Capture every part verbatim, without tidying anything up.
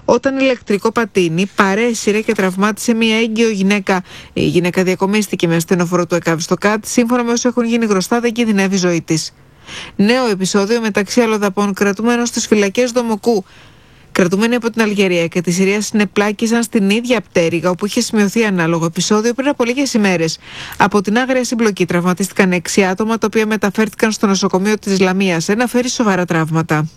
όταν ηλεκτρικό πατίνι παρέσυρε και τραυμάτισε μία έγκυο γυναίκα. Η γυναίκα διακομίστηκε με ασθενοφόρο του ΕΚΑΒ στο ΚΑΤ. Σύμφωνα με όσα έχουν γίνει γνωστά, δεν κινδυνεύει η ζωή της. Νέο επεισόδιο μεταξύ αλλοδαπών κρατούμενων στις φυλακές Δομοκού. Κρατούμενοι από την Αλγερία και τη Συρία συνεπλάκησαν στην ίδια πτέρυγα όπου είχε σημειωθεί ανάλογο επεισόδιο πριν από λίγες ημέρες. Από την άγρια συμπλοκή τραυματίστηκαν έξι άτομα, τα οποία μεταφέρθηκαν στο νοσοκομείο της Λαμίας. Ένα φέρει σοβαρά τραύματα.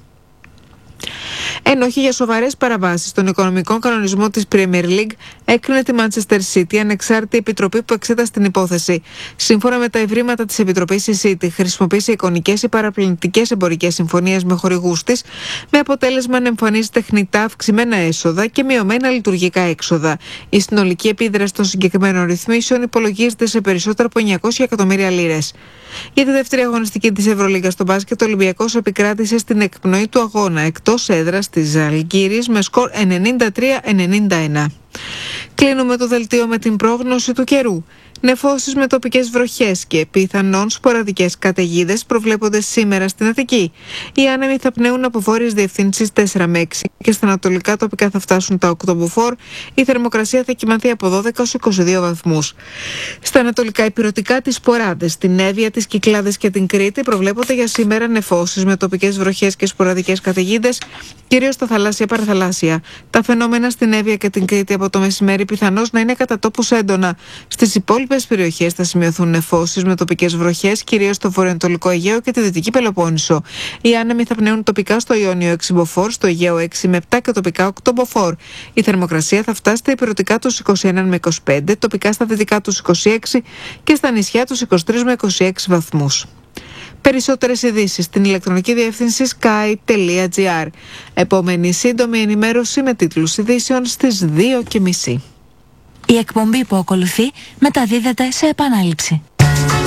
Ενώ όχι για σοβαρές παραβάσεις στον οικονομικό κανονισμό της Premier League, έκρινε τη Manchester City ανεξάρτητη επιτροπή που εξέτασε την υπόθεση. Σύμφωνα με τα ευρήματα της επιτροπής, η City χρησιμοποίησε εικονικές ή παραπλανητικές εμπορικές συμφωνίες με χορηγούς της, με αποτέλεσμα να εμφανίζει τεχνητά αυξημένα έσοδα και μειωμένα λειτουργικά έξοδα. Η συνολική επίδραση των συγκεκριμένων ρυθμίσεων υπολογίζεται σε περισσότερο από εννιακόσια εκατομμύρια λίρες. Για τη δεύτερη αγωνιστική της Ευρωλίγκας στο μπάσκετ, ο Ολυμπιακός επικράτησε στην εκπνοή του αγώνα εκτός έδρας της Ζαλγκίρης με σκορ ενενήντα τρία ενενήντα ένα. Κλείνουμε το δελτίο με την πρόγνωση του καιρού. Νεφώσεις με τοπικές βροχές και πιθανόν σποραδικές καταιγίδες προβλέπονται σήμερα στην Αττική. Οι άνεμοι θα πνέουν από βόρειες διευθύνσεις τέσσερα με έξι και στα ανατολικά τοπικά θα φτάσουν τα οκτώ μποφόρ. Η θερμοκρασία θα κυμανθεί από δώδεκα έως είκοσι δύο βαθμούς. Στα ανατολικά ηπειρωτικά, τις Ποράδες, την Εύβοια, τις Κυκλάδες και την Κρήτη προβλέπονται για σήμερα νεφώσεις με τοπικές βροχές και σποραδικές καταιγίδες, κυρίως στα θαλάσσια παραθαλάσσια. Τα φαινόμενα στην Εύβοια και την Κρήτη από το μεσημέρι πιθανώς να είναι κατά τόπους έντονα. Στις υπόλοιπες περιοχές θα σημειωθούν νεφώσεις με τοπικές βροχές, κυρίως στο βορειοανατολικό Αιγαίο και τη Δυτική Πελοπόννησο. Οι άνεμοι θα πνέουν τοπικά στο Ιόνιο έξι μποφόρ, στο Αιγαίο έξι με επτά και τοπικά οκτώ μποφόρ. Η θερμοκρασία θα φτάσει στα ηπειρωτικά τους είκοσι ένα με είκοσι πέντε, τοπικά στα δυτικά τους είκοσι έξι και στα νησιά τους είκοσι τρία με είκοσι έξι βαθμούς. Περισσότερες ειδήσεις στην ηλεκτρονική διεύθυνση sky τελεία gr. Επόμενη σύντομη ενημέρωση με τίτλους ειδήσεων στις δύο και μισή. Η εκπομπή που ακολουθεί μεταδίδεται σε επανάληψη.